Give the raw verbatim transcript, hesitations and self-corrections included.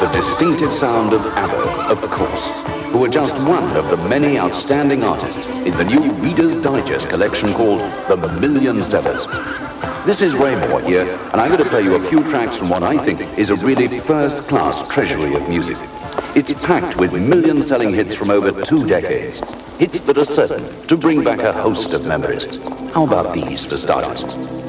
the distinctive sound of ABBA, of course, who are just one of the many outstanding artists in the new Reader's Digest collection called The Million Sellers. This is Ray Moore here, and I'm going to play you a few tracks from what I think is a really first-class treasury of music. It's packed with million-selling hits from over two decades. Hits that are certain to bring back a host of memories. How about these for starters?